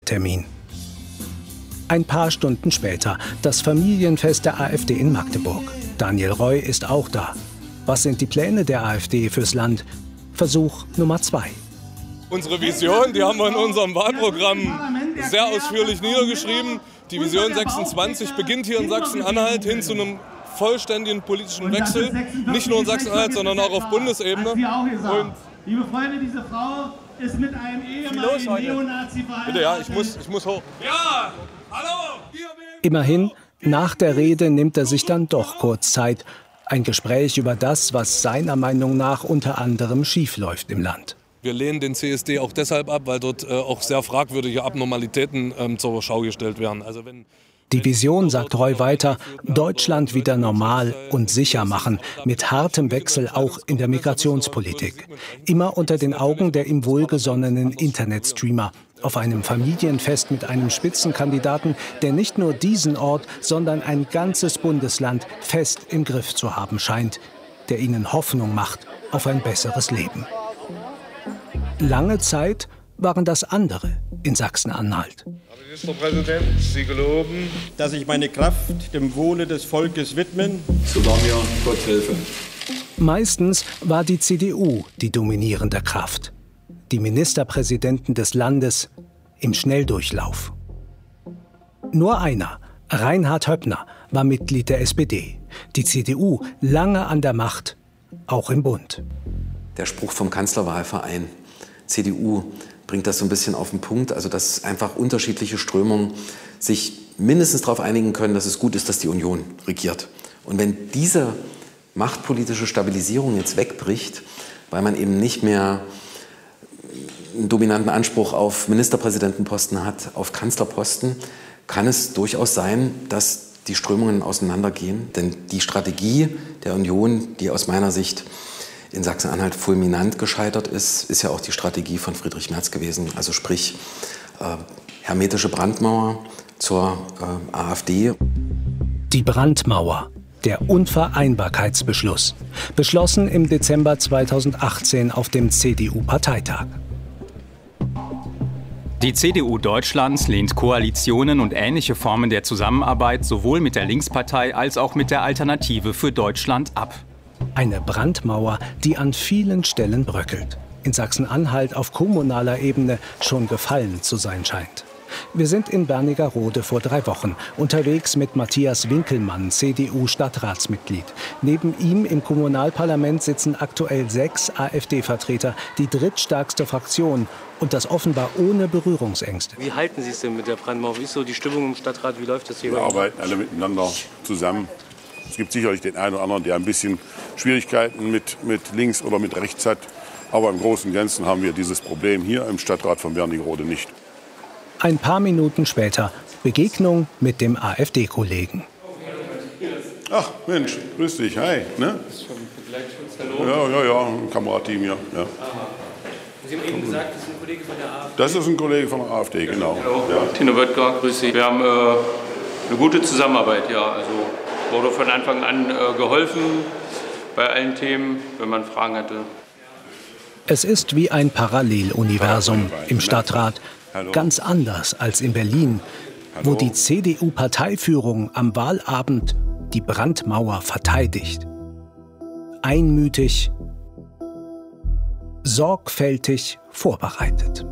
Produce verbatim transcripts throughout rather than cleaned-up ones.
Wahltermin. Ein paar Stunden später das Familienfest der AfD in Magdeburg. Daniel Roy ist auch da. Was sind die Pläne der AfD fürs Land? Versuch Nummer zwei. Unsere Vision, die haben wir in unserem Wahlprogramm sehr ausführlich niedergeschrieben. Die Vision sechsundzwanzig beginnt hier in Sachsen-Anhalt hin zu einem vollständigen politischen Wechsel. Nicht nur in Sachsen-Anhalt, sondern auch auf Bundesebene. Und liebe Freunde, diese Frau ist mit einem ehemaligen Neonazi verheiratet. Bitte, ja, ich muss, ich muss hoch. Ja, hallo! Immerhin, nach der Rede nimmt er sich dann doch kurz Zeit. Ein Gespräch über das, was seiner Meinung nach unter anderem schiefläuft im Land. Wir lehnen den C S D auch deshalb ab, weil dort äh, auch sehr fragwürdige Abnormalitäten ähm, zur Schau gestellt werden. Also wenn Die Vision, sagt Roy weiter, Deutschland wieder normal und sicher machen, mit hartem Wechsel auch in der Migrationspolitik. Immer unter den Augen der ihm wohlgesonnenen Internetstreamer. Auf einem Familienfest mit einem Spitzenkandidaten, der nicht nur diesen Ort, sondern ein ganzes Bundesland fest im Griff zu haben scheint, der ihnen Hoffnung macht auf ein besseres Leben. Lange Zeit waren das andere in Sachsen-Anhalt. Herr Ministerpräsident, Sie geloben, dass ich meine Kraft dem Wohle des Volkes widmen, so wahr mir Gott helfe. Meistens war die C D U die dominierende Kraft. Die Ministerpräsidenten des Landes im Schnelldurchlauf. Nur einer, Reinhard Höppner, war Mitglied der S P D. Die C D U lange an der Macht, auch im Bund. Der Spruch vom Kanzlerwahlverein, C D U, bringt das so ein bisschen auf den Punkt. Also dass einfach unterschiedliche Strömungen sich mindestens darauf einigen können, dass es gut ist, dass die Union regiert. Und wenn diese machtpolitische Stabilisierung jetzt wegbricht, weil man eben nicht mehr einen dominanten Anspruch auf Ministerpräsidentenposten hat, auf Kanzlerposten, kann es durchaus sein, dass die Strömungen auseinandergehen. Denn die Strategie der Union, die aus meiner Sicht in Sachsen-Anhalt fulminant gescheitert ist, ist ja auch die Strategie von Friedrich Merz gewesen. Also sprich, äh, hermetische Brandmauer zur äh, AfD. Die Brandmauer, der Unvereinbarkeitsbeschluss, beschlossen im Dezember zweitausendachtzehn auf dem C D U-Parteitag. Die C D U Deutschlands lehnt Koalitionen und ähnliche Formen der Zusammenarbeit sowohl mit der Linkspartei als auch mit der Alternative für Deutschland ab. Eine Brandmauer, die an vielen Stellen bröckelt. In Sachsen-Anhalt auf kommunaler Ebene schon gefallen zu sein scheint. Wir sind in Wernigerode vor drei Wochen, unterwegs mit Matthias Winkelmann, C D U-Stadtratsmitglied. Neben ihm im Kommunalparlament sitzen aktuell sechs AfD-Vertreter, die drittstärkste Fraktion und das offenbar ohne Berührungsängste. Wie halten Sie es denn mit der Brandmauer? Wie ist so die Stimmung im Stadtrat? Wie läuft das hier? Wir arbeiten alle miteinander zusammen. Es gibt sicherlich den einen oder anderen, der ein bisschen Schwierigkeiten mit, mit links oder mit rechts hat. Aber im Großen und Ganzen haben wir dieses Problem hier im Stadtrat von Wernigerode nicht. Ein paar Minuten später Begegnung mit dem AfD-Kollegen. Ach Mensch, grüß dich, hi. Ne? Das ist schon Begleitschutz, hallo? Ja, ja, ja, ein Kamerateam hier. Ja. Sie haben eben gesagt, das ist ein Kollege von der AfD. Das ist ein Kollege von der AfD, genau. Hallo, ja. Tino Wöttger, grüß Sie. Wir haben äh, eine gute Zusammenarbeit, ja. Also wurde von Anfang an äh, geholfen bei allen Themen, wenn man Fragen hatte. Es ist wie ein Paralleluniversum im Stadtrat. Ganz anders als in Berlin, wo die C D U-Parteiführung am Wahlabend die Brandmauer verteidigt. Einmütig, sorgfältig vorbereitet.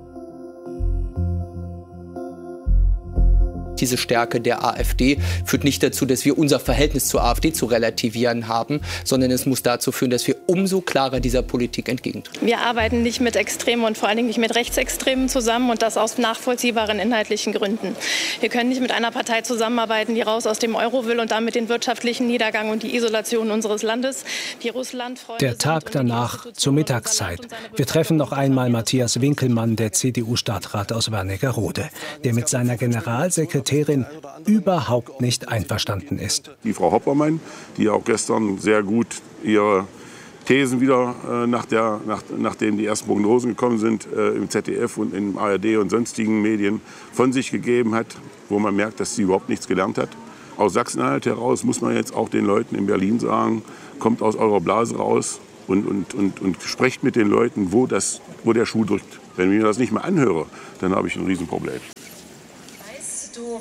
Diese Stärke der AfD führt nicht dazu, dass wir unser Verhältnis zur AfD zu relativieren haben, sondern es muss dazu führen, dass wir umso klarer dieser Politik entgegentreten. Wir arbeiten nicht mit Extremen und vor allen Dingen nicht mit Rechtsextremen zusammen und das aus nachvollziehbaren inhaltlichen Gründen. Wir können nicht mit einer Partei zusammenarbeiten, die raus aus dem Euro will und damit den wirtschaftlichen Niedergang und die Isolation unseres Landes, die Russlandfreunde. Der Tag danach zur Mittagszeit. Wir treffen noch einmal Matthias Winkelmann, der C D U-Stadtrat aus Wernigerode, der mit seiner Generalsekretärin überhaupt nicht einverstanden ist. Die Frau Hoppermann, die auch gestern sehr gut ihre Thesen wieder, äh, nach der, nach, nachdem die ersten Prognosen gekommen sind, äh, im Z D F und im A R D und sonstigen Medien von sich gegeben hat, wo man merkt, dass sie überhaupt nichts gelernt hat. Aus Sachsen-Anhalt heraus muss man jetzt auch den Leuten in Berlin sagen, kommt aus eurer Blase raus und, und, und, und sprecht mit den Leuten, wo, das, wo der Schuh drückt. Wenn ich mir das nicht mehr anhöre, dann habe ich ein Riesenproblem.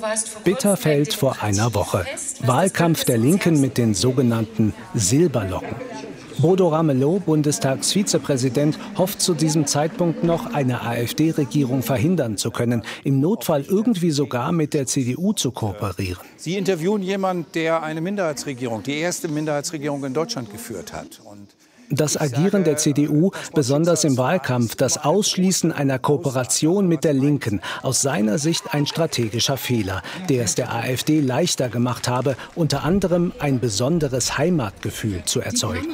Bitterfeld vor einer Woche. Wahlkampf der Linken mit den sogenannten Silberlocken. Bodo Ramelow, Bundestagsvizepräsident, hofft zu diesem Zeitpunkt noch, eine AfD-Regierung verhindern zu können, im Notfall irgendwie sogar mit der C D U zu kooperieren. Sie interviewen jemanden, der eine Minderheitsregierung, die erste Minderheitsregierung in Deutschland geführt hat. Und das Agieren der C D U, besonders im Wahlkampf, das Ausschließen einer Kooperation mit der Linken, aus seiner Sicht ein strategischer Fehler, der es der AfD leichter gemacht habe, unter anderem ein besonderes Heimatgefühl zu erzeugen.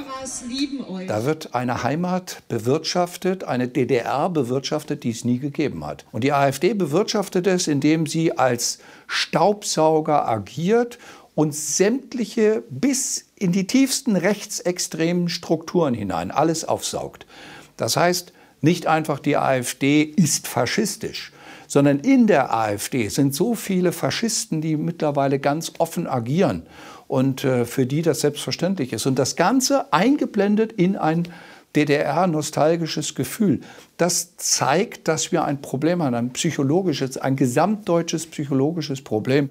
Da wird eine Heimat bewirtschaftet, eine D D R bewirtschaftet, die es nie gegeben hat. Und die AfD bewirtschaftet es, indem sie als Staubsauger agiert und sämtliche bis in die tiefsten rechtsextremen Strukturen hinein alles aufsaugt. Das heißt, nicht einfach die AfD ist faschistisch, sondern in der AfD sind so viele Faschisten, die mittlerweile ganz offen agieren und äh, für die das selbstverständlich ist. Und das Ganze eingeblendet in ein D D R-nostalgisches Gefühl. Das zeigt, dass wir ein Problem haben, ein psychologisches, ein gesamtdeutsches psychologisches Problem.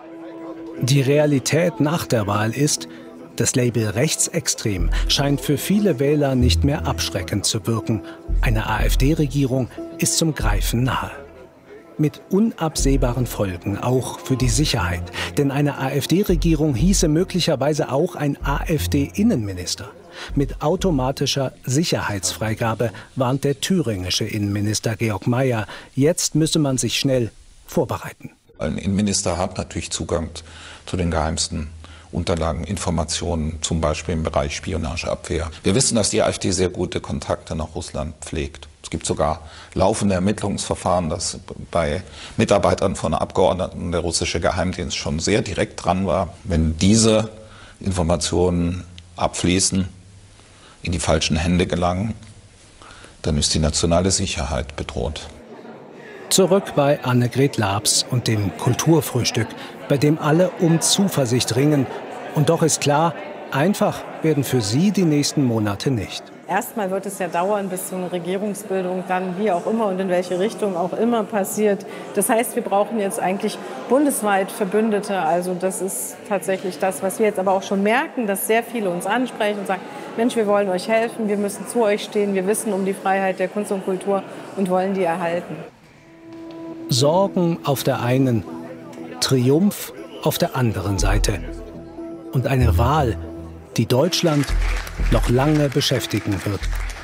Die Realität nach der Wahl ist, das Label rechtsextrem scheint für viele Wähler nicht mehr abschreckend zu wirken. Eine AfD-Regierung ist zum Greifen nahe. Mit unabsehbaren Folgen auch für die Sicherheit. Denn eine AfD-Regierung hieße möglicherweise auch ein AfD-Innenminister. Mit automatischer Sicherheitsfreigabe warnt der thüringische Innenminister Georg Mayer. Jetzt müsse man sich schnell vorbereiten. Ein Innenminister hat natürlich Zugang zu den geheimsten Unterlagen, Informationen, zum Beispiel im Bereich Spionageabwehr. Wir wissen, dass die AfD sehr gute Kontakte nach Russland pflegt. Es gibt sogar laufende Ermittlungsverfahren, dass bei Mitarbeitern von Abgeordneten der russische Geheimdienst schon sehr direkt dran war. Wenn diese Informationen abfließen, in die falschen Hände gelangen, dann ist die nationale Sicherheit bedroht. Zurück bei Annegret Laabs und dem Kulturfrühstück, bei dem alle um Zuversicht ringen. Und doch ist klar, einfach werden für sie die nächsten Monate nicht. Erstmal wird es ja dauern, bis so eine Regierungsbildung dann wie auch immer und in welche Richtung auch immer passiert. Das heißt, wir brauchen jetzt eigentlich bundesweit Verbündete. Also das ist tatsächlich das, was wir jetzt aber auch schon merken, dass sehr viele uns ansprechen und sagen, Mensch, wir wollen euch helfen, wir müssen zu euch stehen, wir wissen um die Freiheit der Kunst und Kultur und wollen die erhalten. Sorgen auf der einen, Triumph auf der anderen Seite. Und eine Wahl, die Deutschland noch lange beschäftigen wird.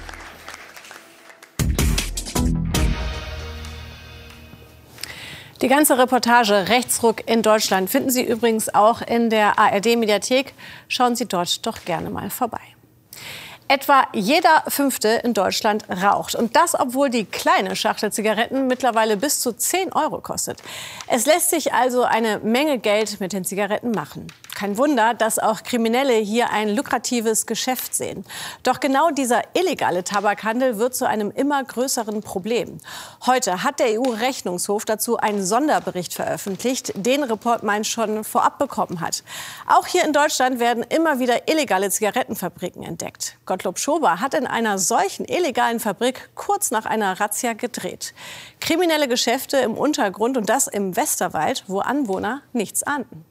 Die ganze Reportage Rechtsruck in Deutschland finden Sie übrigens auch in der A R D-Mediathek. Schauen Sie dort doch gerne mal vorbei. Etwa jeder Fünfte in Deutschland raucht. Und das, obwohl die kleine Schachtel Zigaretten mittlerweile bis zu zehn Euro kostet. Es lässt sich also eine Menge Geld mit den Zigaretten machen. Kein Wunder, dass auch Kriminelle hier ein lukratives Geschäft sehen. Doch genau dieser illegale Tabakhandel wird zu einem immer größeren Problem. Heute hat der E U-Rechnungshof dazu einen Sonderbericht veröffentlicht, den Report Mainz schon vorab bekommen hat. Auch hier in Deutschland werden immer wieder illegale Zigarettenfabriken entdeckt. Gottlob Schober hat in einer solchen illegalen Fabrik kurz nach einer Razzia gedreht. Kriminelle Geschäfte im Untergrund und das im Westerwald, wo Anwohner nichts ahnten.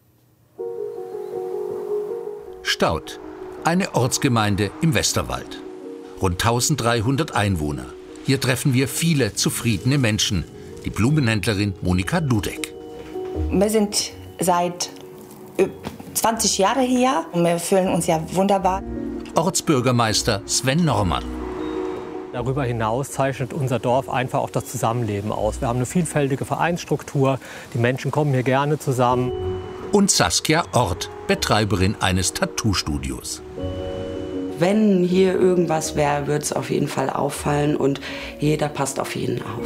Staudt, eine Ortsgemeinde im Westerwald. Rund tausenddreihundert Einwohner. Hier treffen wir viele zufriedene Menschen. Die Blumenhändlerin Monika Dudek. Wir sind seit zwanzig Jahren hier und wir fühlen uns ja wunderbar. Ortsbürgermeister Sven Normann. Darüber hinaus zeichnet unser Dorf einfach auch das Zusammenleben aus. Wir haben eine vielfältige Vereinsstruktur, die Menschen kommen hier gerne zusammen. Und Saskia Ort, Betreiberin eines Tattoo-Studios. Wenn hier irgendwas wäre, würde es auf jeden Fall auffallen und jeder passt auf jeden auf.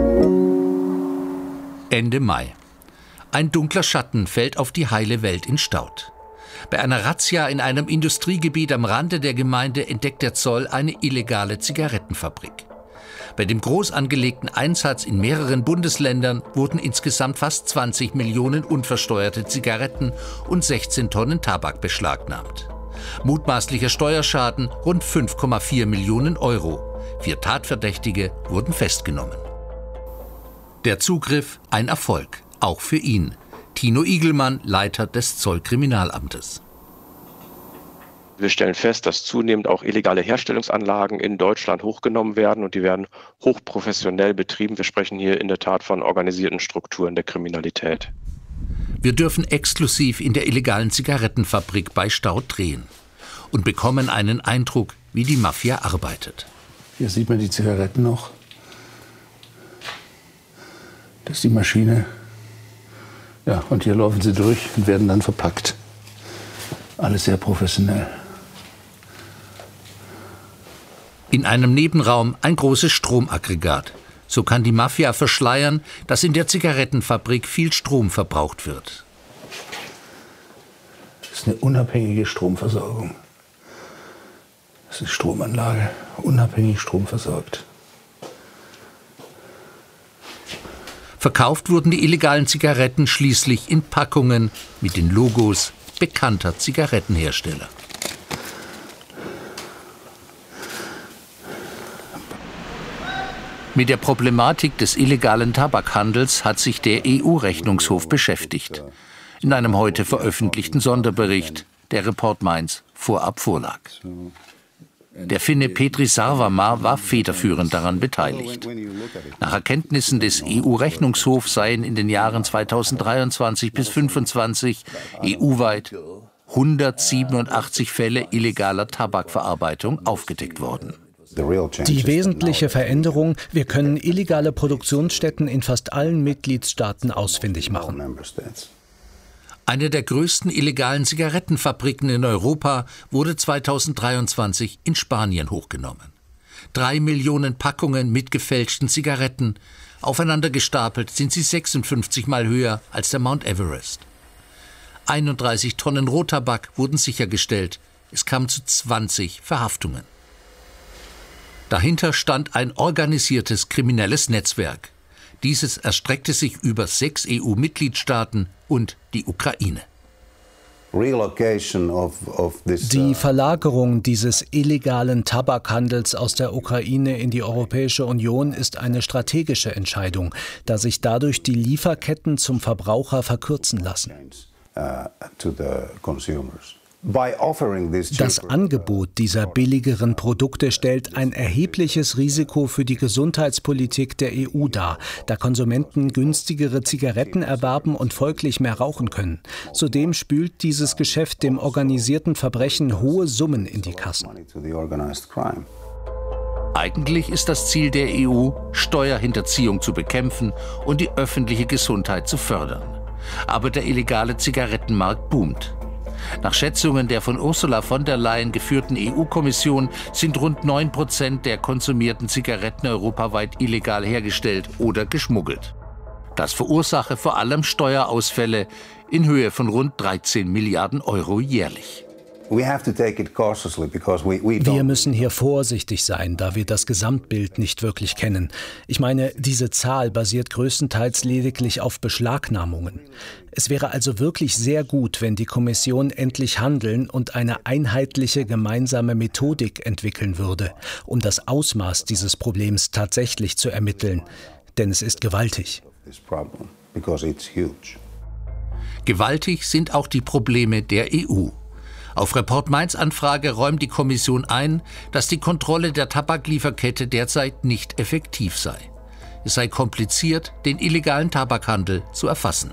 Ende Mai. Ein dunkler Schatten fällt auf die heile Welt in Staudt. Bei einer Razzia in einem Industriegebiet am Rande der Gemeinde entdeckt der Zoll eine illegale Zigarettenfabrik. Bei dem groß angelegten Einsatz in mehreren Bundesländern wurden insgesamt fast zwanzig Millionen unversteuerte Zigaretten und sechzehn Tonnen Tabak beschlagnahmt. Mutmaßlicher Steuerschaden rund fünf Komma vier Millionen Euro. Vier Tatverdächtige wurden festgenommen. Der Zugriff ein Erfolg. Auch für ihn. Tino Igelmann, Leiter des Zollkriminalamtes. Wir stellen fest, dass zunehmend auch illegale Herstellungsanlagen in Deutschland hochgenommen werden und die werden hochprofessionell betrieben. Wir sprechen hier in der Tat von organisierten Strukturen der Kriminalität. Wir dürfen exklusiv in der illegalen Zigarettenfabrik bei Staudt drehen und bekommen einen Eindruck, wie die Mafia arbeitet. Hier sieht man die Zigaretten noch. Das ist die Maschine. Ja, und hier laufen sie durch und werden dann verpackt. Alles sehr professionell. In einem Nebenraum ein großes Stromaggregat. So kann die Mafia verschleiern, dass in der Zigarettenfabrik viel Strom verbraucht wird. Das ist eine unabhängige Stromversorgung. Das ist eine Stromanlage, unabhängig stromversorgt. Verkauft wurden die illegalen Zigaretten schließlich in Packungen mit den Logos bekannter Zigarettenhersteller. Mit der Problematik des illegalen Tabakhandels hat sich der E U-Rechnungshof beschäftigt. In einem heute veröffentlichten Sonderbericht, der Report Mainz vorab vorlag. Der Finne Petri Sarvamaa war federführend daran beteiligt. Nach Erkenntnissen des E U-Rechnungshofs seien in den Jahren zweitausenddreiundzwanzig bis zweitausendfünfundzwanzig E U-weit hundertsiebenundachtzig Fälle illegaler Tabakverarbeitung aufgedeckt worden. Die wesentliche Veränderung: Wir können illegale Produktionsstätten in fast allen Mitgliedstaaten ausfindig machen. Eine der größten illegalen Zigarettenfabriken in Europa wurde zweitausenddreiundzwanzig in Spanien hochgenommen. Drei Millionen Packungen mit gefälschten Zigaretten. Aufeinander gestapelt sind sie sechsundfünfzig Mal höher als der Mount Everest. einunddreißig Tonnen Rohtabak wurden sichergestellt. Es kam zu zwanzig Verhaftungen. Dahinter stand ein organisiertes kriminelles Netzwerk. Dieses erstreckte sich über sechs E U-Mitgliedstaaten und die Ukraine. Die Verlagerung dieses illegalen Tabakhandels aus der Ukraine in die Europäische Union ist eine strategische Entscheidung, da sich dadurch die Lieferketten zum Verbraucher verkürzen lassen. Das Angebot dieser billigeren Produkte stellt ein erhebliches Risiko für die Gesundheitspolitik der E U dar, da Konsumenten günstigere Zigaretten erwerben und folglich mehr rauchen können. Zudem spült dieses Geschäft dem organisierten Verbrechen hohe Summen in die Kassen. Eigentlich ist das Ziel der E U, Steuerhinterziehung zu bekämpfen und die öffentliche Gesundheit zu fördern. Aber der illegale Zigarettenmarkt boomt. Nach Schätzungen der von Ursula von der Leyen geführten E U-Kommission sind rund neun Prozent der konsumierten Zigaretten europaweit illegal hergestellt oder geschmuggelt. Das verursache vor allem Steuerausfälle in Höhe von rund dreizehn Milliarden Euro jährlich. Wir müssen hier vorsichtig sein, da wir das Gesamtbild nicht wirklich kennen. Ich meine, diese Zahl basiert größtenteils lediglich auf Beschlagnahmungen. Es wäre also wirklich sehr gut, wenn die Kommission endlich handeln und eine einheitliche gemeinsame Methodik entwickeln würde, um das Ausmaß dieses Problems tatsächlich zu ermitteln. Denn es ist gewaltig. Gewaltig sind auch die Probleme der E U. Auf Report Mainz Anfrage räumt die Kommission ein, dass die Kontrolle der Tabaklieferkette derzeit nicht effektiv sei. Es sei kompliziert, den illegalen Tabakhandel zu erfassen.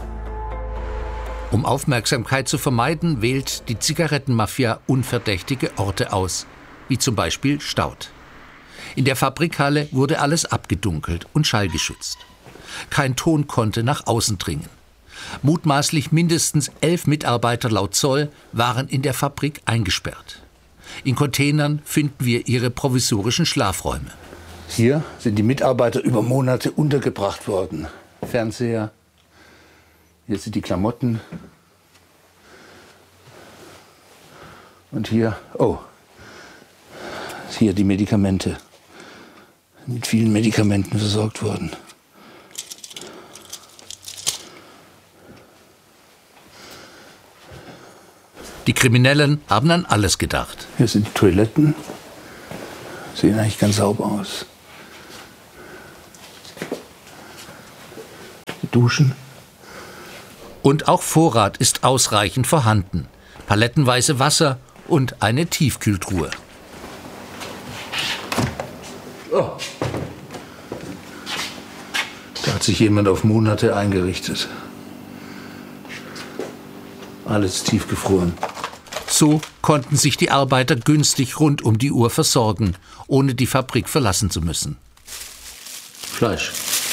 Um Aufmerksamkeit zu vermeiden, wählt die Zigarettenmafia unverdächtige Orte aus, wie zum Beispiel Staudt. In der Fabrikhalle wurde alles abgedunkelt und schallgeschützt. Kein Ton konnte nach außen dringen. Mutmaßlich mindestens elf Mitarbeiter laut Zoll waren in der Fabrik eingesperrt. In Containern finden wir ihre provisorischen Schlafräume. Hier sind die Mitarbeiter über Monate untergebracht worden. Fernseher, hier sind die Klamotten. Und hier, oh, hier die Medikamente. Mit vielen Medikamenten versorgt worden. Die Kriminellen haben an alles gedacht. Hier sind die Toiletten. Sehen eigentlich ganz sauber aus. Die Duschen. Und auch Vorrat ist ausreichend vorhanden. Palettenweise Wasser und eine Tiefkühltruhe. Oh. Da hat sich jemand auf Monate eingerichtet. Alles tiefgefroren. So konnten sich die Arbeiter günstig rund um die Uhr versorgen, ohne die Fabrik verlassen zu müssen. Fleisch.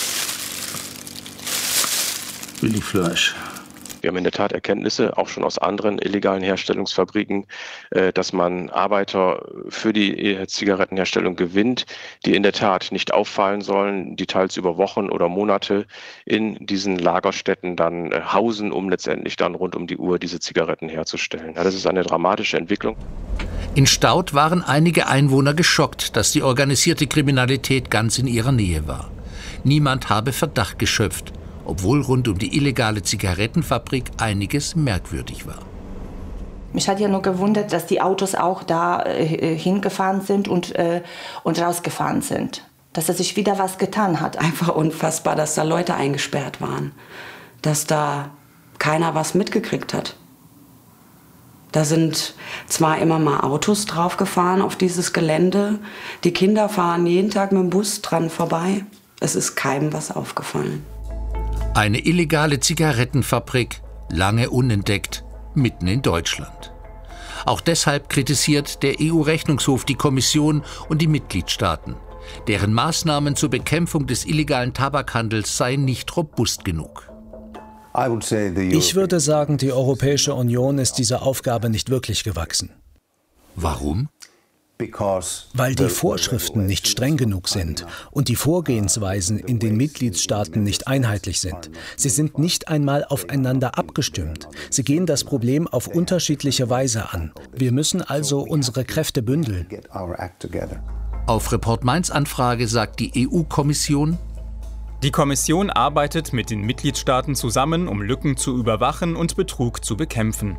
Billigfleisch. Wir haben in der Tat Erkenntnisse, auch schon aus anderen illegalen Herstellungsfabriken, dass man Arbeiter für die Zigarettenherstellung gewinnt, die in der Tat nicht auffallen sollen, die teils über Wochen oder Monate in diesen Lagerstätten dann hausen, um letztendlich dann rund um die Uhr diese Zigaretten herzustellen. Ja, das ist eine dramatische Entwicklung. In Staudt waren einige Einwohner geschockt, dass die organisierte Kriminalität ganz in ihrer Nähe war. Niemand habe Verdacht geschöpft, obwohl rund um die illegale Zigarettenfabrik einiges merkwürdig war. Mich hat ja nur gewundert, dass die Autos auch da äh, hingefahren sind und, äh, und rausgefahren sind. Dass da sich wieder was getan hat. Einfach unfassbar, dass da Leute eingesperrt waren. Dass da keiner was mitgekriegt hat. Da sind zwar immer mal Autos draufgefahren auf dieses Gelände. Die Kinder fahren jeden Tag mit dem Bus dran vorbei. Es ist keinem was aufgefallen. Eine illegale Zigarettenfabrik, lange unentdeckt, mitten in Deutschland. Auch deshalb kritisiert der E U-Rechnungshof die Kommission und die Mitgliedstaaten. Deren Maßnahmen zur Bekämpfung des illegalen Tabakhandels seien nicht robust genug. Ich würde sagen, die Europäische Union ist dieser Aufgabe nicht wirklich gewachsen. Warum? Weil die Vorschriften nicht streng genug sind und die Vorgehensweisen in den Mitgliedstaaten nicht einheitlich sind. Sie sind nicht einmal aufeinander abgestimmt. Sie gehen das Problem auf unterschiedliche Weise an. Wir müssen also unsere Kräfte bündeln. Auf Report Mainz Anfrage sagt die E U-Kommission: Die Kommission arbeitet mit den Mitgliedstaaten zusammen, um Lücken zu überwachen und Betrug zu bekämpfen.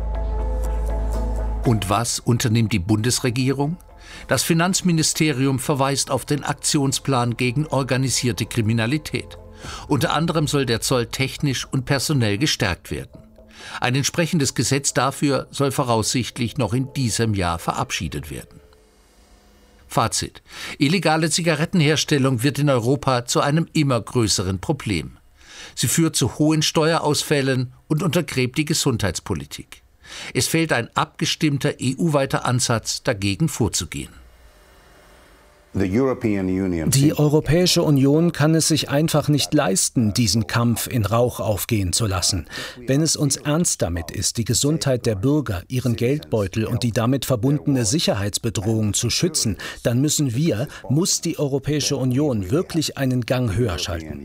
Und was unternimmt die Bundesregierung? Das Finanzministerium verweist auf den Aktionsplan gegen organisierte Kriminalität. Unter anderem soll der Zoll technisch und personell gestärkt werden. Ein entsprechendes Gesetz dafür soll voraussichtlich noch in diesem Jahr verabschiedet werden. Fazit: Illegale Zigarettenherstellung wird in Europa zu einem immer größeren Problem. Sie führt zu hohen Steuerausfällen und untergräbt die Gesundheitspolitik. Es fehlt ein abgestimmter E U-weiter Ansatz, dagegen vorzugehen. Die Europäische Union kann es sich einfach nicht leisten, diesen Kampf in Rauch aufgehen zu lassen. Wenn es uns ernst damit ist, die Gesundheit der Bürger, ihren Geldbeutel und die damit verbundene Sicherheitsbedrohung zu schützen, dann müssen wir, muss die Europäische Union wirklich einen Gang höher schalten.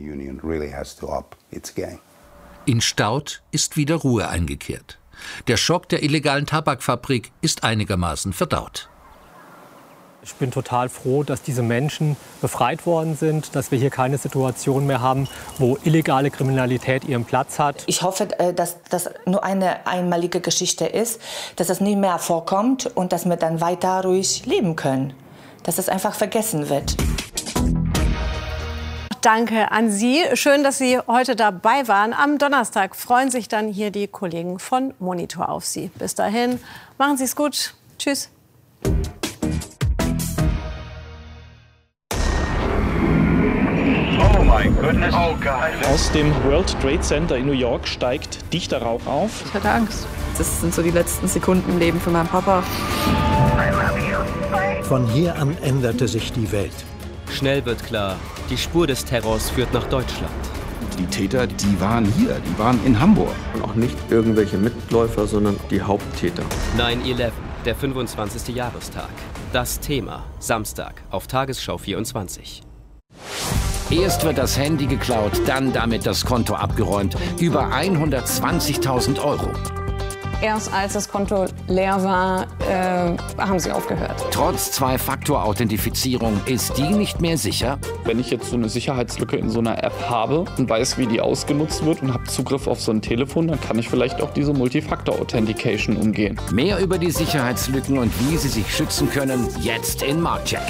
In Staudt ist wieder Ruhe eingekehrt. Der Schock der illegalen Tabakfabrik ist einigermaßen verdaut. Ich bin total froh, dass diese Menschen befreit worden sind, dass wir hier keine Situation mehr haben, wo illegale Kriminalität ihren Platz hat. Ich hoffe, dass das nur eine einmalige Geschichte ist, dass das nie mehr vorkommt und dass wir dann weiter ruhig leben können. Dass es einfach vergessen wird. Danke an Sie. Schön, dass Sie heute dabei waren. Am Donnerstag freuen sich dann hier die Kollegen von Monitor auf Sie. Bis dahin, machen Sie es gut. Tschüss. Oh mein Gott. Oh Gott. Aus dem World Trade Center in New York steigt dichter Rauch auf. Ich hatte Angst. Das sind so die letzten Sekunden im Leben für meinen Papa. Von hier an änderte sich die Welt. Schnell wird klar, die Spur des Terrors führt nach Deutschland. Die Täter, die waren hier, die waren in Hamburg. Und auch nicht irgendwelche Mitläufer, sondern die Haupttäter. neun elf, der fünfundzwanzigste Jahrestag. Das Thema, Samstag auf Tagesschau vierundzwanzig. Erst wird das Handy geklaut, dann damit das Konto abgeräumt. Über hundertzwanzigtausend Euro. Erst als das Konto leer war, äh, haben sie aufgehört. Trotz Zwei-Faktor-Authentifizierung ist die nicht mehr sicher. Wenn ich jetzt so eine Sicherheitslücke in so einer App habe und weiß, wie die ausgenutzt wird und habe Zugriff auf so ein Telefon, dann kann ich vielleicht auch diese Multifactor-Authentication umgehen. Mehr über die Sicherheitslücken und wie sie sich schützen können, jetzt in Marktcheck.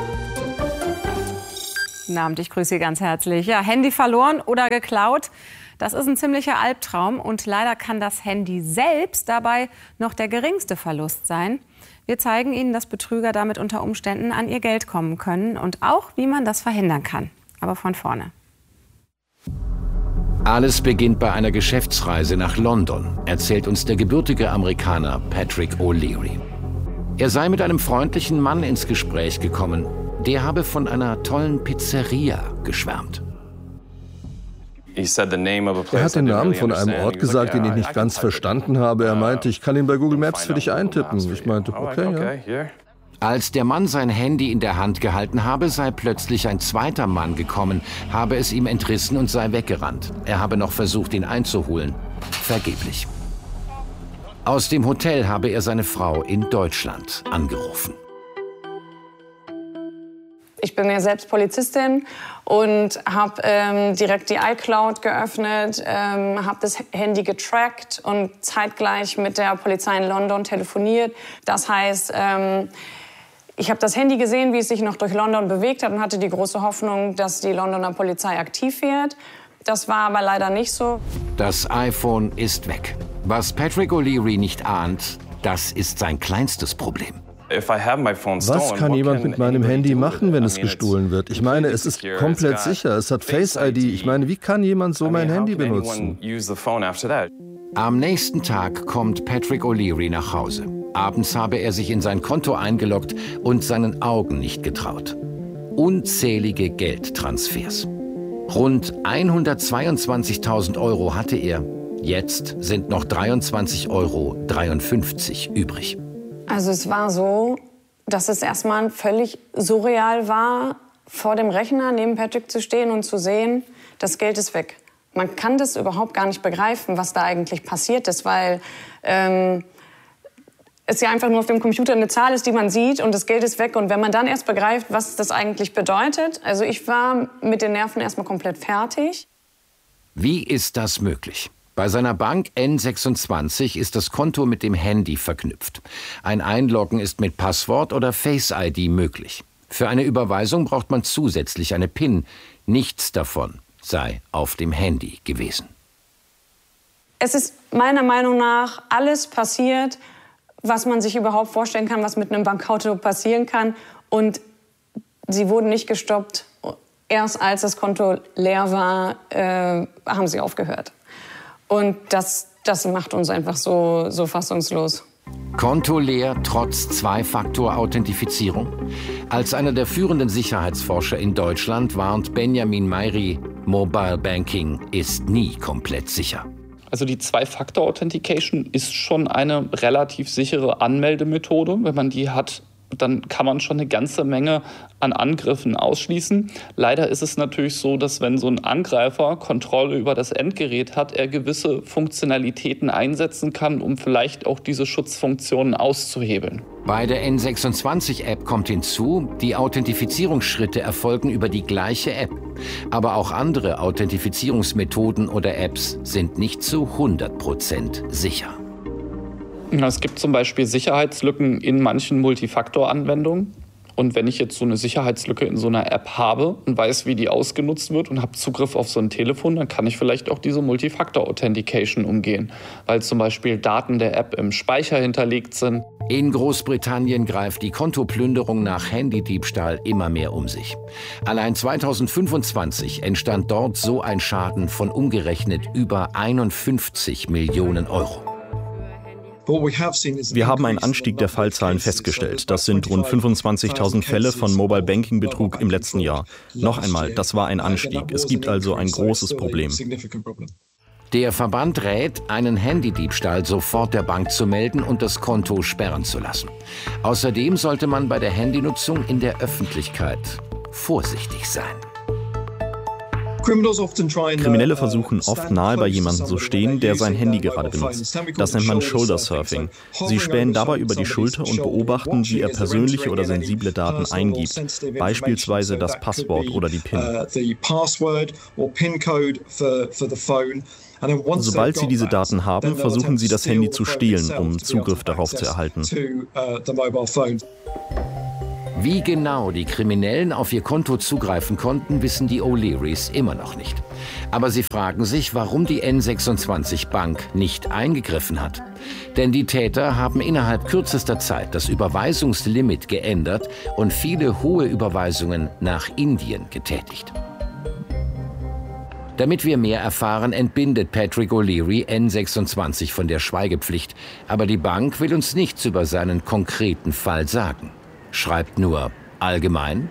Guten Abend, ich grüße Sie ganz herzlich. Ja, Handy verloren oder geklaut? Das ist ein ziemlicher Albtraum und leider kann das Handy selbst dabei noch der geringste Verlust sein. Wir zeigen Ihnen, dass Betrüger damit unter Umständen an ihr Geld kommen können und auch, wie man das verhindern kann. Aber von vorne. Alles beginnt bei einer Geschäftsreise nach London, erzählt uns der gebürtige Amerikaner Patrick O'Leary. Er sei mit einem freundlichen Mann ins Gespräch gekommen. Der habe von einer tollen Pizzeria geschwärmt. Er hat den Namen von einem Ort gesagt, den ich nicht ganz verstanden habe. Er meinte, ich kann ihn bei Google Maps für dich eintippen. Ich meinte, okay, ja. Als der Mann sein Handy in der Hand gehalten habe, sei plötzlich ein zweiter Mann gekommen, habe es ihm entrissen und sei weggerannt. Er habe noch versucht, ihn einzuholen. Vergeblich. Aus dem Hotel habe er seine Frau in Deutschland angerufen. Ich bin ja selbst Polizistin und habe ähm, direkt die iCloud geöffnet, ähm, habe das Handy getrackt und zeitgleich mit der Polizei in London telefoniert. Das heißt, ähm, ich habe das Handy gesehen, wie es sich noch durch London bewegt hat und hatte die große Hoffnung, dass die Londoner Polizei aktiv wird. Das war aber leider nicht so. Das iPhone ist weg. Was Patrick O'Leary nicht ahnt, das ist sein kleinstes Problem. Was kann jemand mit meinem Handy machen, wenn es gestohlen wird? Ich meine, es ist komplett sicher. Es hat Face I D. Ich meine, wie kann jemand so mein Handy benutzen? Am nächsten Tag kommt Patrick O'Leary nach Hause. Abends habe er sich in sein Konto eingeloggt und seinen Augen nicht getraut. Unzählige Geldtransfers. Rund hundertzweiundzwanzigtausend Euro hatte er. Jetzt sind noch dreiundzwanzig Euro dreiundfünfzig übrig. Also es war so, dass es erstmal völlig surreal war, vor dem Rechner neben Patrick zu stehen und zu sehen, das Geld ist weg. Man kann das überhaupt gar nicht begreifen, was da eigentlich passiert ist, weil ähm, es ja einfach nur auf dem Computer eine Zahl ist, die man sieht und das Geld ist weg. Und wenn man dann erst begreift, was das eigentlich bedeutet, also ich war mit den Nerven erstmal komplett fertig. Wie ist das möglich? Bei seiner Bank N sechsundzwanzig ist das Konto mit dem Handy verknüpft. Ein Einloggen ist mit Passwort oder Face I D möglich. Für eine Überweisung braucht man zusätzlich eine PIN. Nichts davon sei auf dem Handy gewesen. Es ist meiner Meinung nach alles passiert, was man sich überhaupt vorstellen kann, was mit einem Bankauto passieren kann. Und sie wurden nicht gestoppt. Erst als das Konto leer war, äh, haben sie aufgehört. Und das, das macht uns einfach so, so fassungslos. Konto leer trotz Zwei-Faktor-Authentifizierung? Als einer der führenden Sicherheitsforscher in Deutschland warnt Benjamin Mayri, Mobile Banking ist nie komplett sicher. Also die Zwei-Faktor-Authentication ist schon eine relativ sichere Anmeldemethode. Wenn man die hat, dann kann man schon eine ganze Menge an Angriffen ausschließen. Leider ist es natürlich so, dass wenn so ein Angreifer Kontrolle über das Endgerät hat, er gewisse Funktionalitäten einsetzen kann, um vielleicht auch diese Schutzfunktionen auszuhebeln. Bei der N sechsundzwanzig-App kommt hinzu, die Authentifizierungsschritte erfolgen über die gleiche App. Aber auch andere Authentifizierungsmethoden oder Apps sind nicht zu hundert Prozent sicher. Es gibt zum Beispiel Sicherheitslücken in manchen Multifaktor-Anwendungen. Und wenn ich jetzt so eine Sicherheitslücke in so einer App habe und weiß, wie die ausgenutzt wird und habe Zugriff auf so ein Telefon, dann kann ich vielleicht auch diese Multifaktor-Authentication umgehen, weil zum Beispiel Daten der App im Speicher hinterlegt sind. In Großbritannien greift die Kontoplünderung nach Handydiebstahl immer mehr um sich. Allein zweitausendfünfundzwanzig entstand dort so ein Schaden von umgerechnet über einundfünfzig Millionen Euro. Wir haben einen Anstieg der Fallzahlen festgestellt. Das sind rund fünfundzwanzigtausend Fälle von Mobile Banking Betrug im letzten Jahr. Noch einmal, das war ein Anstieg. Es gibt also ein großes Problem. Der Verband rät, einen Handydiebstahl sofort der Bank zu melden und das Konto sperren zu lassen. Außerdem sollte man bei der Handynutzung in der Öffentlichkeit vorsichtig sein. Kriminelle versuchen oft nahe bei jemandem zu stehen, der sein Handy gerade benutzt. Das nennt man Shoulder Surfing. Sie spähen dabei über die Schulter und beobachten, wie er persönliche oder sensible Daten eingibt, beispielsweise das Passwort oder die PIN. Sobald sie diese Daten haben, versuchen sie das Handy zu stehlen, um Zugriff darauf zu erhalten. Wie genau die Kriminellen auf ihr Konto zugreifen konnten, wissen die O'Learys immer noch nicht. Aber sie fragen sich, warum die N sechsundzwanzig Bank nicht eingegriffen hat. Denn die Täter haben innerhalb kürzester Zeit das Überweisungslimit geändert und viele hohe Überweisungen nach Indien getätigt. Damit wir mehr erfahren, entbindet Patrick O'Leary N sechsundzwanzig von der Schweigepflicht. Aber die Bank will uns nichts über seinen konkreten Fall sagen. Schreibt nur allgemein.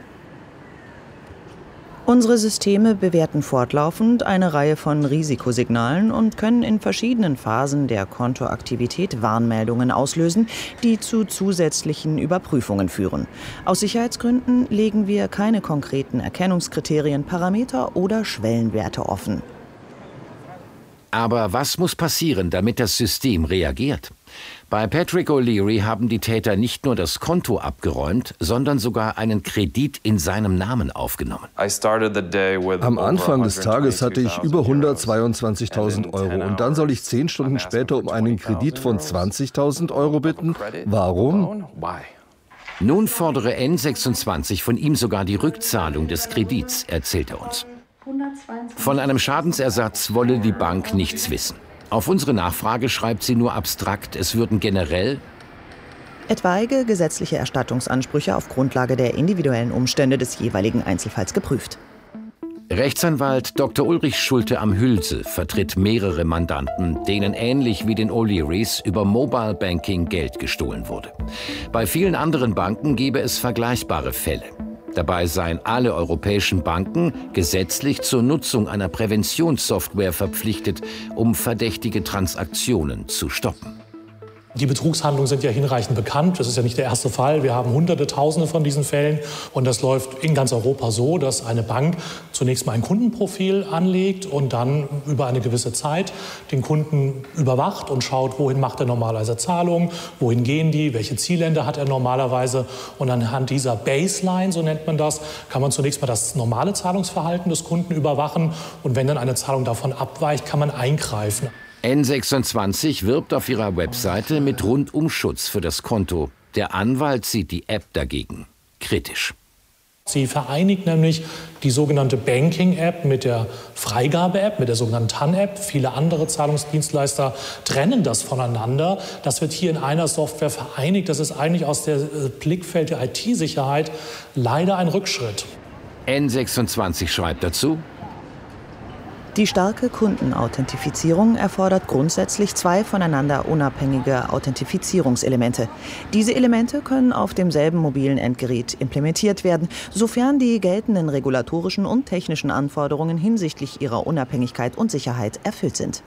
Unsere Systeme bewerten fortlaufend eine Reihe von Risikosignalen und können in verschiedenen Phasen der Kontoaktivität Warnmeldungen auslösen, die zu zusätzlichen Überprüfungen führen. Aus Sicherheitsgründen legen wir keine konkreten Erkennungskriterien, Parameter oder Schwellenwerte offen. Aber was muss passieren, damit das System reagiert? Bei Patrick O'Leary haben die Täter nicht nur das Konto abgeräumt, sondern sogar einen Kredit in seinem Namen aufgenommen. Am Anfang des Tages hatte ich über hundertzweiundzwanzigtausend Euro und dann soll ich zehn Stunden später um einen Kredit von zwanzigtausend Euro bitten? Warum? Nun fordere N sechsundzwanzig von ihm sogar die Rückzahlung des Kredits, erzählt er uns. Von einem Schadensersatz wolle die Bank nichts wissen. Auf unsere Nachfrage schreibt sie nur abstrakt, es würden generell etwaige gesetzliche Erstattungsansprüche auf Grundlage der individuellen Umstände des jeweiligen Einzelfalls geprüft. Rechtsanwalt Doktor Ulrich Schulte am Hülse vertritt mehrere Mandanten, denen ähnlich wie den O'Learys über Mobile Banking Geld gestohlen wurde. Bei vielen anderen Banken gebe es vergleichbare Fälle. Dabei seien alle europäischen Banken gesetzlich zur Nutzung einer Präventionssoftware verpflichtet, um verdächtige Transaktionen zu stoppen. Die Betrugshandlungen sind ja hinreichend bekannt. Das ist ja nicht der erste Fall. Wir haben Hunderte, Tausende von diesen Fällen. Und das läuft in ganz Europa so, dass eine Bank zunächst mal ein Kundenprofil anlegt und dann über eine gewisse Zeit den Kunden überwacht und schaut, wohin macht er normalerweise Zahlungen, wohin gehen die, welche Zielländer hat er normalerweise. Und anhand dieser Baseline, so nennt man das, kann man zunächst mal das normale Zahlungsverhalten des Kunden überwachen. Und wenn dann eine Zahlung davon abweicht, kann man eingreifen. N sechsundzwanzig wirbt auf ihrer Webseite mit Rundumschutz für das Konto. Der Anwalt sieht die App dagegen kritisch. Sie vereinigt nämlich die sogenannte Banking-App mit der Freigabe-App, mit der sogenannten T A N-App. Viele andere Zahlungsdienstleister trennen das voneinander. Das wird hier in einer Software vereinigt. Das ist eigentlich aus dem Blickfeld der I T-Sicherheit leider ein Rückschritt. N sechsundzwanzig schreibt dazu: Die starke Kundenauthentifizierung erfordert grundsätzlich zwei voneinander unabhängige Authentifizierungselemente. Diese Elemente können auf demselben mobilen Endgerät implementiert werden, sofern die geltenden regulatorischen und technischen Anforderungen hinsichtlich ihrer Unabhängigkeit und Sicherheit erfüllt sind.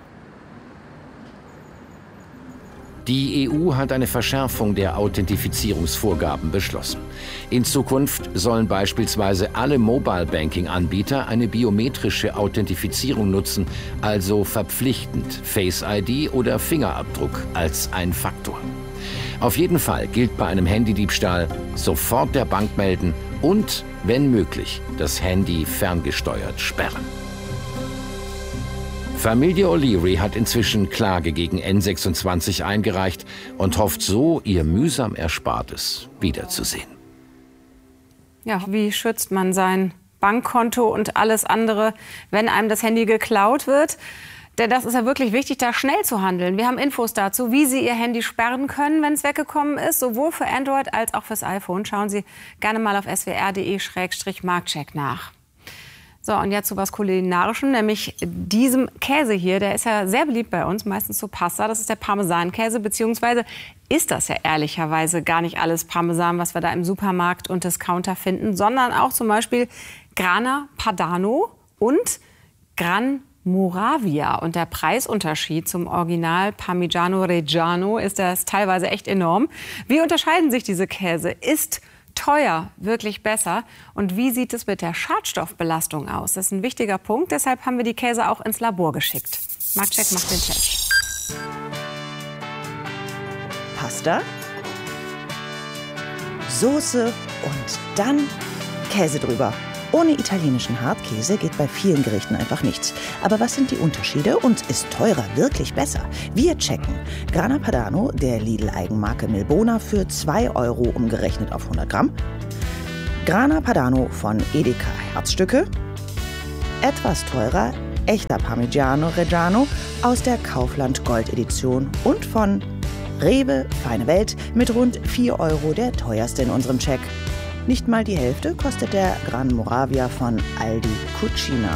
Die E U hat eine Verschärfung der Authentifizierungsvorgaben beschlossen. In Zukunft sollen beispielsweise alle Mobile-Banking-Anbieter eine biometrische Authentifizierung nutzen, also verpflichtend Face I D oder Fingerabdruck als ein Faktor. Auf jeden Fall gilt bei einem Handydiebstahl sofort der Bank melden und, wenn möglich, das Handy ferngesteuert sperren. Familie O'Leary hat inzwischen Klage gegen N sechsundzwanzig eingereicht und hofft so, ihr mühsam Erspartes wiederzusehen. Ja, wie schützt man sein Bankkonto und alles andere, wenn einem das Handy geklaut wird? Denn das ist ja wirklich wichtig, da schnell zu handeln. Wir haben Infos dazu, wie Sie Ihr Handy sperren können, wenn es weggekommen ist, sowohl für Android als auch fürs iPhone. Schauen Sie gerne mal auf s w r punkt d e slash marktcheck nach. So, und jetzt zu was Kulinarischem, nämlich diesem Käse hier. Der ist ja sehr beliebt bei uns, meistens zu Pasta. Das ist der Parmesankäse, beziehungsweise ist das ja ehrlicherweise gar nicht alles Parmesan, was wir da im Supermarkt und Discounter finden, sondern auch zum Beispiel Grana Padano und Gran Moravia. Und der Preisunterschied zum Original Parmigiano Reggiano ist das teilweise echt enorm. Wie unterscheiden sich diese Käse? Ist teuer wirklich besser? Und wie sieht es mit der Schadstoffbelastung aus? Das ist ein wichtiger Punkt. Deshalb haben wir die Käse auch ins Labor geschickt. Marktcheck macht den Test. Pasta, Soße und dann Käse drüber. Ohne italienischen Hartkäse geht bei vielen Gerichten einfach nichts. Aber was sind die Unterschiede und ist teurer wirklich besser? Wir checken. Grana Padano der Lidl-Eigenmarke Milbona für zwei Euro umgerechnet auf hundert Gramm. Grana Padano von Edeka Herzstücke. Etwas teurer echter Parmigiano Reggiano aus der Kaufland Gold Edition und von Rewe Feine Welt mit rund vier Euro der teuerste in unserem Check. Nicht mal die Hälfte kostet der Gran Moravia von Aldi Cucina.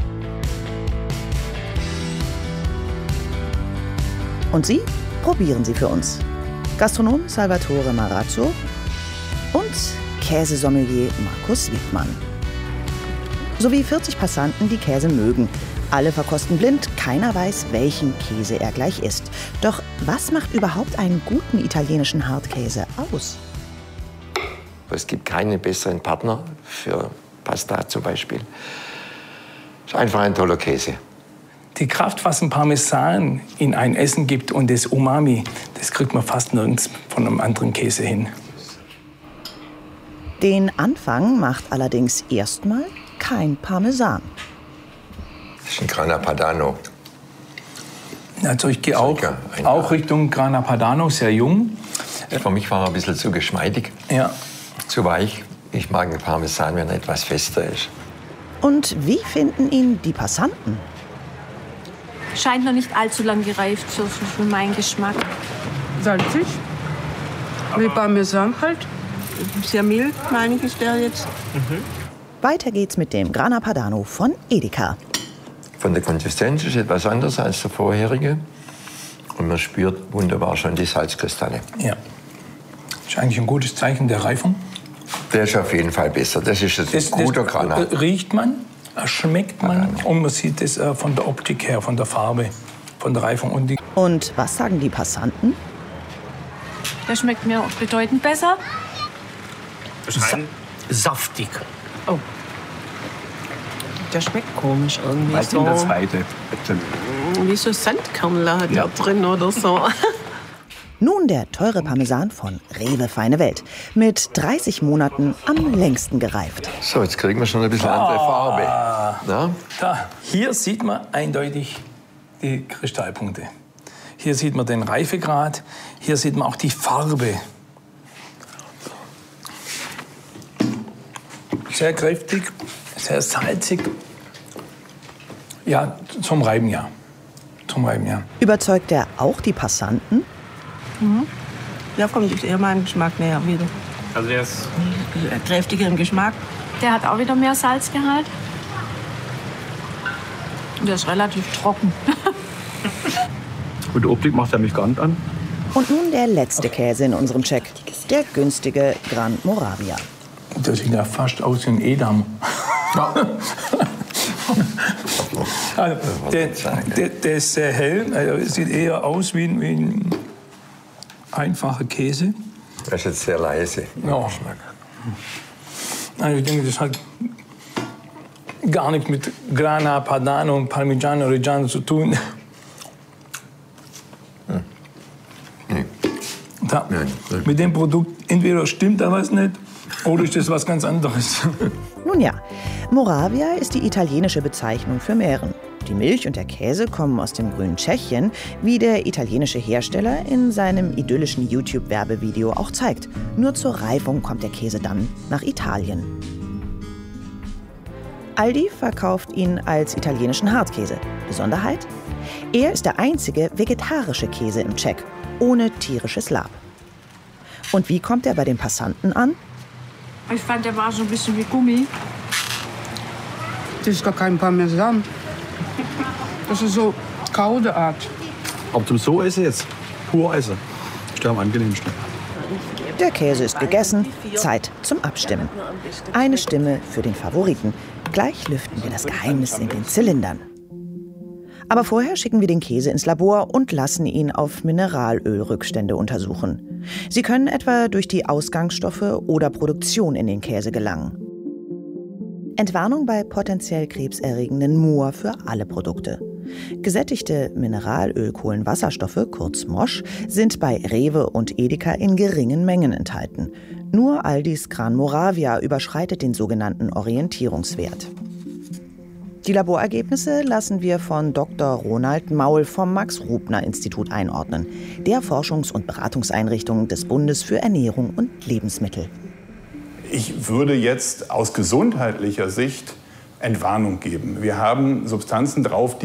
Und Sie probieren sie für uns. Gastronom Salvatore Marazzo und Käsesommelier Markus Wiedmann. Sowie vierzig Passanten, die Käse mögen. Alle verkosten blind, keiner weiß, welchen Käse er gleich isst. Doch was macht überhaupt einen guten italienischen Hartkäse aus? Es gibt keinen besseren Partner für Pasta zum Beispiel. Es ist einfach ein toller Käse. Die Kraft, was ein Parmesan in ein Essen gibt und das Umami, das kriegt man fast nirgends von einem anderen Käse hin. Den Anfang macht allerdings erstmal kein Parmesan. Das ist ein Grana Padano. Also ich gehe auch, auch Richtung Grana Padano, sehr jung. Für mich war er ein bisschen zu geschmeidig. Ja. Zu weich. Ich mag den Parmesan, wenn er etwas fester ist. Und wie finden ihn die Passanten? Scheint noch nicht allzu lang gereift, so für meinen Geschmack. Salzig, wie Parmesan halt. Sehr mild, meine ich, ist der jetzt. Mhm. Weiter geht's mit dem Grana Padano von Edeka. Von der Konsistenz ist etwas anders als der vorherige. Und man spürt wunderbar schon die Salzkristalle. Ja. Ist eigentlich ein gutes Zeichen der Reifung. Der ist auf jeden Fall besser. Das ist ein das, guter das, Grana. Riecht man, schmeckt man und man sieht es äh, von der Optik her, von der Farbe, von der Reifung. Und, die und was sagen die Passanten? Der schmeckt mir bedeutend besser. Sa saftig. Oh. Der schmeckt komisch irgendwie. Was so. ist der zweite? Wie so Sandkörnler hat ja. er drin oder so. Nun der teure Parmesan von Rewe Feine Welt. Mit dreißig Monaten am längsten gereift. So, jetzt kriegen wir schon ein bisschen andere Farbe. Na? Da, hier sieht man eindeutig die Kristallpunkte. Hier sieht man den Reifegrad. Hier sieht man auch die Farbe. Sehr kräftig, sehr salzig. Ja, zum Reiben, ja. Zum Reiben, ja. Überzeugt er auch die Passanten? Mhm. Ja, kommt eher meinem Geschmack näher wieder. Also der ist kräftiger im Geschmack. Der hat auch wieder mehr Salzgehalt. Und der ist relativ trocken. Und die Optik macht er mich gar nicht an. Und nun der letzte Käse in unserem Check. Der günstige Gran Moravia. Das sieht ja fast aus wie ein Edam. Also, der, der, der ist sehr hell, also sieht eher aus wie ein, wie ein einfacher Käse. Das ist jetzt sehr leise. Ja. Also ich denke, das hat gar nichts mit Grana Padano und Parmigiano Reggiano zu tun. Hm. Nee. Da, mit dem Produkt entweder stimmt da was nicht oder ist das was ganz anderes. Nun ja, Moravia ist die italienische Bezeichnung für Mähren. Die Milch und der Käse kommen aus dem grünen Tschechien, wie der italienische Hersteller in seinem idyllischen YouTube-Werbevideo auch zeigt. Nur zur Reifung kommt der Käse dann nach Italien. Aldi verkauft ihn als italienischen Hartkäse. Besonderheit? Er ist der einzige vegetarische Käse im Check, ohne tierisches Lab. Und wie kommt er bei den Passanten an? Ich fand, der war so ein bisschen wie Gummi. Das ist gar kein Parmesan. Das ist so Kaudeart. Ob zum so essen jetzt? Pur essen. Ist der am angenehmsten. Der Käse ist gegessen. Zeit zum Abstimmen. Eine Stimme für den Favoriten. Gleich lüften wir das Geheimnis in den Zylindern. Aber vorher schicken wir den Käse ins Labor und lassen ihn auf Mineralölrückstände untersuchen. Sie können etwa durch die Ausgangsstoffe oder Produktion in den Käse gelangen. Entwarnung bei potenziell krebserregenden Moor für alle Produkte. Gesättigte Mineralölkohlenwasserstoffe, kurz Mosch, sind bei Rewe und Edeka in geringen Mengen enthalten. Nur Aldis Gran Moravia überschreitet den sogenannten Orientierungswert. Die Laborergebnisse lassen wir von Doktor Ronald Maul vom Max-Rubner-Institut einordnen, der Forschungs- und Beratungseinrichtung des Bundes für Ernährung und Lebensmittel. Ich würde jetzt aus gesundheitlicher Sicht Entwarnung geben. Wir haben Substanzen drauf, die